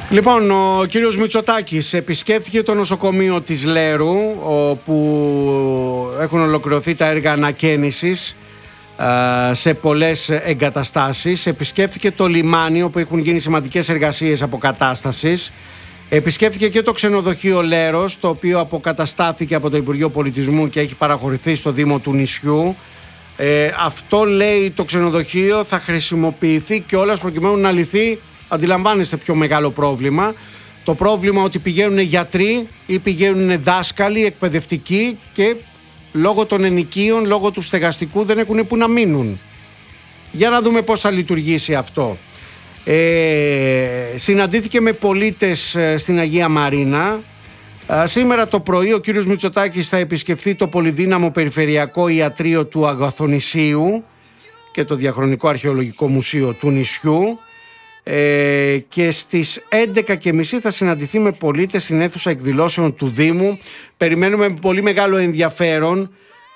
Λοιπόν, ο κύριος Μητσοτάκης επισκέφθηκε το νοσοκομείο της Λέρου, όπου έχουν ολοκληρωθεί τα έργα ανακαίνησης σε πολλές εγκαταστάσεις. Επισκέφθηκε το λιμάνι, όπου έχουν γίνει σημαντικές εργασίες αποκατάστασης. Επισκέφθηκε και το ξενοδοχείο Λέρος, το οποίο αποκαταστάθηκε από το Υπουργείο Πολιτισμού και έχει παραχωρηθεί στο Δήμο του νησιού. Αυτό, λέει το ξενοδοχείο, θα χρησιμοποιηθεί κιόλας προκειμένου να λυθεί, αντιλαμβάνεστε, πιο μεγάλο πρόβλημα. Το πρόβλημα ότι πηγαίνουν γιατροί ή πηγαίνουν δάσκαλοι, εκπαιδευτικοί και λόγω των ενοικίων, λόγω του στεγαστικού δεν έχουν που να μείνουν. Για να δούμε πώς θα λειτουργήσει αυτό. Συναντήθηκε με πολίτες στην Αγία Μαρίνα. Σήμερα το πρωί ο κύριος Μητσοτάκης θα επισκεφθεί το πολυδύναμο περιφερειακό ιατρείο του Αγαθονησίου και το διαχρονικό αρχαιολογικό μουσείο του νησιού, και στις 11.30 θα συναντηθεί με πολίτες στην αίθουσα εκδηλώσεων του Δήμου. Περιμένουμε με πολύ μεγάλο ενδιαφέρον.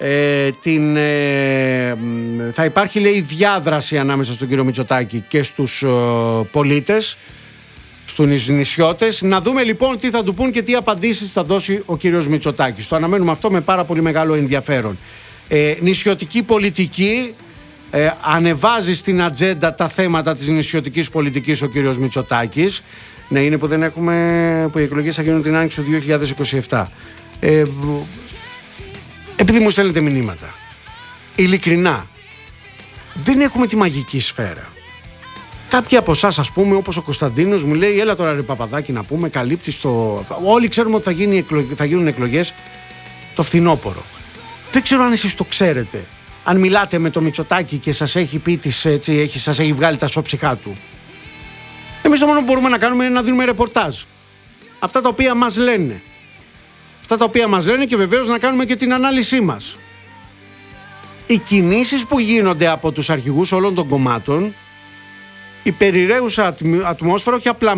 Θα υπάρχει, λέει, διάδραση ανάμεσα στον κύριο Μητσοτάκη και στους πολίτες, στους νησιώτες. Να δούμε λοιπόν τι θα του πούν και τι απαντήσεις θα δώσει ο κύριος Μητσοτάκης. Το αναμένουμε αυτό με πάρα πολύ μεγάλο ενδιαφέρον. Νησιωτική πολιτική. Ανεβάζει στην ατζέντα τα θέματα της νησιωτικής πολιτικής ο κύριος Μητσοτάκης. Ναι, είναι που δεν έχουμε, που οι εκλογές θα γίνουν την άνοιξη του 2027. Επειδή μου στέλνετε μηνύματα, ειλικρινά, δεν έχουμε τη μαγική σφαίρα. Κάποιοι από εσάς, ας πούμε, όπως ο Κωνσταντίνος, μου λέει: έλα τώρα ρε Παπαδάκη να πούμε, καλύπτεις το... Όλοι ξέρουμε ότι θα γίνουν εκλογές το φθινόπωρο. Δεν ξέρω αν εσείς το ξέρετε. Αν μιλάτε με το Μητσοτάκη και σας έχει πει σας έχει βγάλει τα σώψυχά του. Εμείς το μόνο που μπορούμε να κάνουμε είναι να δίνουμε ρεπορτάζ. Αυτά τα οποία μας λένε. Αυτά τα οποία μας λένε, και βεβαίως να κάνουμε και την ανάλυση μας. Οι κινήσεις που γίνονται από τους αρχηγούς όλων των κομμάτων, η περιραίουσα ατμόσφαιρα όχι απλά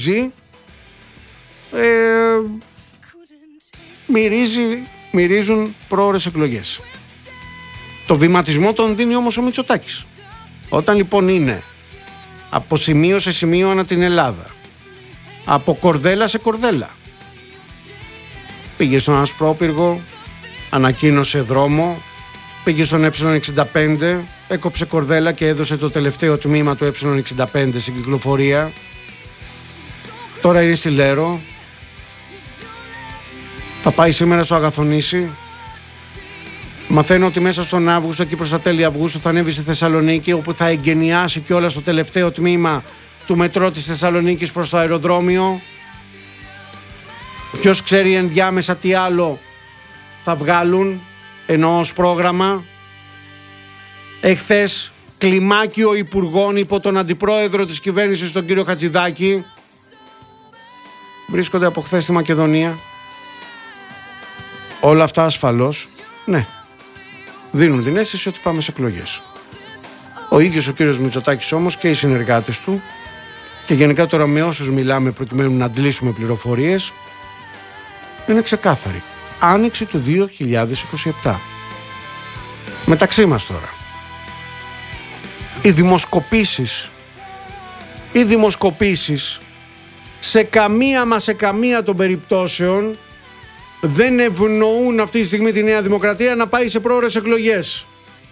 μυρίζουν πρόωρες εκλογές. Το βηματισμό τον δίνει όμως ο Μητσοτάκης. Όταν λοιπόν είναι από σημείο σε σημείο ανά την Ελλάδα, από κορδέλα σε κορδέλα, πήγε στον Ασπρόπυργο, ανακοίνωσε δρόμο, πήγε στον Ε65, έκοψε κορδέλα και έδωσε το τελευταίο τμήμα του Ε65 στην κυκλοφορία. Τώρα είναι στη Λέρο, θα πάει σήμερα στο Αγαθονήσι. Μαθαίνω ότι μέσα στον Αύγουστο, εκεί προς τα τέλη Αυγούστου, θα ανέβει στη Θεσσαλονίκη, όπου θα εγκαινιάσει κιόλας το τελευταίο τμήμα του μετρό της Θεσσαλονίκης προς το αεροδρόμιο. Ποιος ξέρει ενδιάμεσα τι άλλο θα βγάλουν, εννοώ ως πρόγραμμα. Εχθές κλιμάκιο υπουργών υπό τον αντιπρόεδρο της κυβέρνησης, τον κύριο Χατζηδάκη. Βρίσκονται από χθες στη Μακεδονία. Όλα αυτά ασφαλώς, ναι, δίνουν την αίσθηση ότι πάμε σε εκλογές. Ο ίδιος ο κύριος Μητσοτάκης όμως και οι συνεργάτες του, και γενικά τώρα με όσους μιλάμε προκειμένου να αντλήσουμε πληροφορίες, είναι ξεκάθαροι. Άνοιξη του 2027. Μεταξύ μας τώρα. Οι δημοσκοπήσεις σε καμία των περιπτώσεων δεν ευνοούν αυτή τη στιγμή τη Νέα Δημοκρατία να πάει σε πρόωρες εκλογές.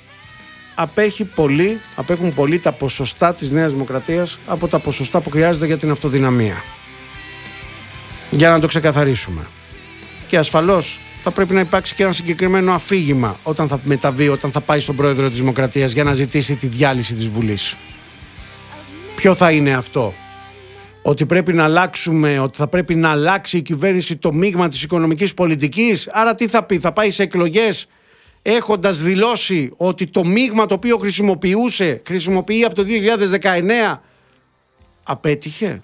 Απέχουν πολύ τα ποσοστά της Νέας Δημοκρατίας από τα ποσοστά που χρειάζεται για την αυτοδυναμία. Για να το ξεκαθαρίσουμε. Και ασφαλώς θα πρέπει να υπάρξει και ένα συγκεκριμένο αφήγημα όταν θα μεταβεί, όταν θα πάει στον πρόεδρο της Δημοκρατίας για να ζητήσει τη διάλυση της Βουλής. Ποιο θα είναι αυτό? Ότι πρέπει να αλλάξουμε, ότι θα πρέπει να αλλάξει η κυβέρνηση το μείγμα της οικονομικής πολιτικής. Άρα τι θα πει? Θα πάει σε εκλογές έχοντας δηλώσει ότι το μείγμα το οποίο χρησιμοποιεί από το 2019 απέτυχε?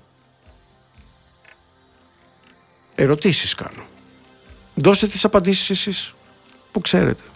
Ερωτήσεις κάνω. Δώστε τις απαντήσεις εσείς που ξέρετε.